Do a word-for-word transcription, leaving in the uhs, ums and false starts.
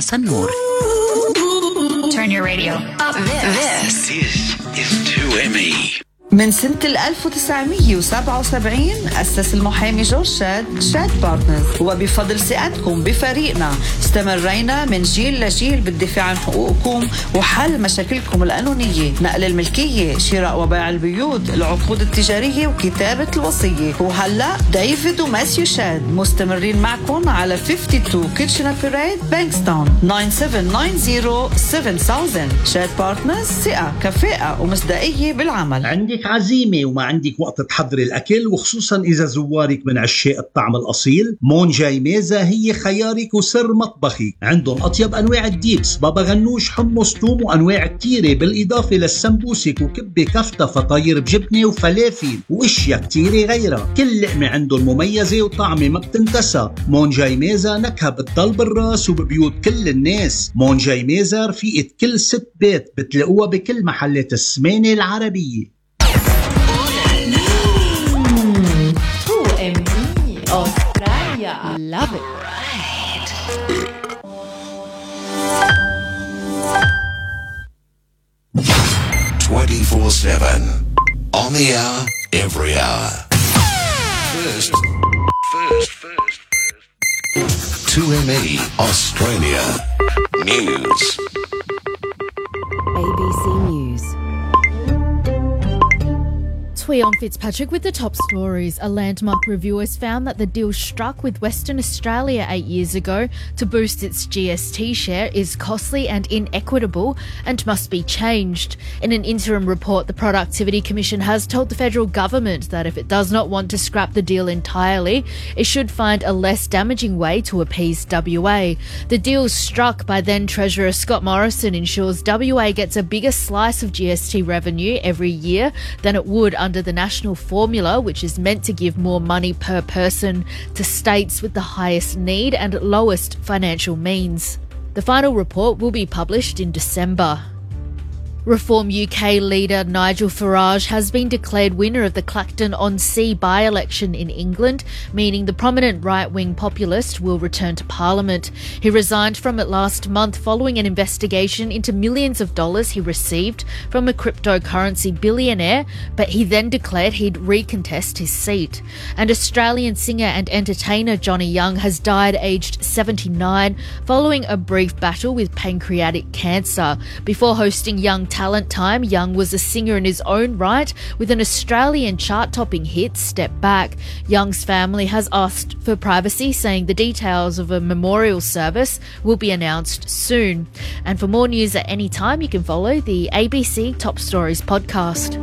سنور. Turn your radio up. This, this is two M E. من سنة ألف وتسعمية وسبعة وسبعين أسس المحامي جورج شاد شاد بارتنرز، وبفضل ثقتكم بفريقنا استمرينا من جيل لجيل بالدفاع عن حقوقكم وحل مشاكلكم القانونية، نقل الملكية، شراء وبيع البيوت، العقود التجارية وكتابة الوصية. وهلأ ديفيد وماسيو شاد مستمرين معكم على خمسة وخمسين كيتشنر بيريد بانكستاون تسعة سبعة تسعة صفر سبعة ألف. شاد بارتنرز، ثقة كفاءة ومصداقية بالعمل. عندك عزيمة وما عندك وقت تحضري الأكل، وخصوصا إذا زوارك من عشاق الطعم الأصيل، مون جاي ميزة هي خيارك وسر مطبخي. عندهم أطيب أنواع الديبس، بابا غنوش، حمص، توم، وأنواع كتيرة، بالإضافة للسمبوسك وكبة كفتة، فطاير بجبنة وفلافل وإشياء كتيرة غيرها. كل لقمة عندهم مميزة وطعمة ما بتنتسى. مون جاي ميزة نكهة بتضل بالراس وببيوت كل الناس. مون جاي ميزة رفيقة كل ست بيت، بتلاقوها بكل محلات السمانة العربية. Australia. Love it. Right. twenty-four seven. On the hour, every hour. First, first, first, first. two M E Australia. News. A B C News. Tweon Fitzpatrick with the top stories. A landmark review has found that the deal struck with Western Australia eight years ago to boost its G S T share is costly and inequitable and must be changed. In an interim report, the Productivity Commission has told the federal government that if it does not want to scrap the deal entirely, it should find a less damaging way to appease W A. The deal struck by then Treasurer Scott Morrison ensures W A gets a bigger slice of G S T revenue every year than it would under the national formula, which is meant to give more money per person to states with the highest need and lowest financial means. The final report will be published in December. Reform U K leader Nigel Farage has been declared winner of the Clacton-on-Sea by-election in England, meaning the prominent right-wing populist will return to Parliament. He resigned from it last month following an investigation into millions of dollars he received from a cryptocurrency billionaire, but he then declared he'd recontest his seat. And Australian singer and entertainer Johnny Young has died aged seventy-nine following a brief battle with pancreatic cancer. Before hosting Young Talent Time, Young was a singer in his own right with an Australian chart-topping hit, Step Back. Young's family has asked for privacy, saying the details of a memorial service will be announced soon. And for more news at any time, you can follow the A B C Top Stories podcast.